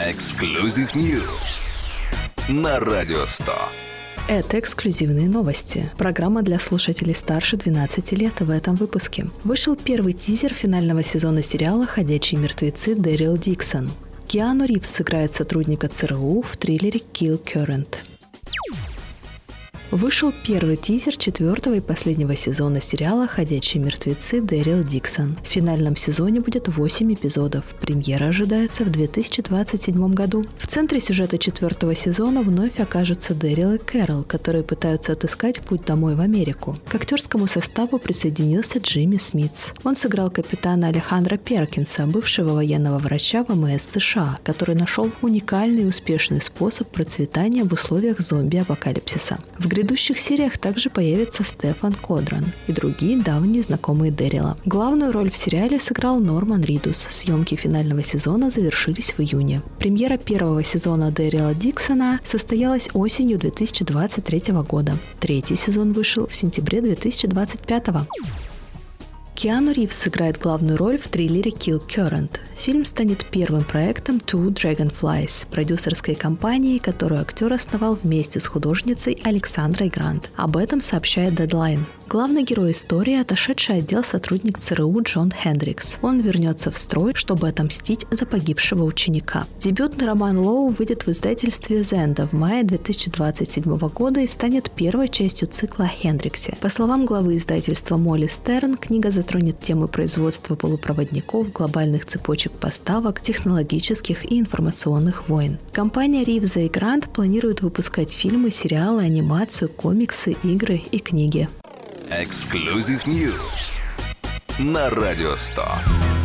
Exclusive News на Радио 100. Это эксклюзивные новости. Программа для слушателей старше 12 лет в этом выпуске. Вышел первый тизер финального сезона сериала «Ходячие мертвецы» Дэрил Диксон. Киану Ривз сыграет сотрудника ЦРУ в триллере «Kill Current». Вышел первый тизер четвертого и последнего сезона сериала «Ходячие мертвецы» Дэрил Диксон. В финальном сезоне будет 8 эпизодов. Премьера ожидается в 2027 году. В центре сюжета четвертого сезона вновь окажутся Дэрил и Кэрол, которые пытаются отыскать путь домой в Америку. К актерскому составу присоединился Джимми Смитс. Он сыграл капитана Алехандро Перкинса, бывшего военного врача ВМС США, который нашел уникальный и успешный способ процветания в условиях зомби-апокалипсиса. В грядущих сериях также появится Стефан Кодран и другие давние знакомые Дэрила. Главную роль в сериале сыграл Норман Ридус. Съемки финального сезона завершились в июне. Премьера первого сезона Дэрила Диксона состоялась осенью 2023 года. Третий сезон вышел в сентябре 2025. Киану Ривз сыграет главную роль в триллере «Kill Current». Фильм станет первым проектом Two Dragonflies, продюсерской компании, которую актер основал вместе с художницей Александрой Грант. Об этом сообщает Deadline. Главный герой истории – отошедший отдел сотрудник ЦРУ Джон Хендрикс. Он вернется в строй, чтобы отомстить за погибшего ученика. Дебютный роман Лоу выйдет в издательстве Зенда в мае 2027 года и станет первой частью цикла о Хендриксе. По словам главы издательства Молли Стерн, книга затронет темы производства полупроводников, глобальных цепочек поставок, технологических и информационных войн. Компания Ривза и Грант планирует выпускать фильмы, сериалы, анимацию, комиксы, игры и книги. Exclusive News на Радио 100.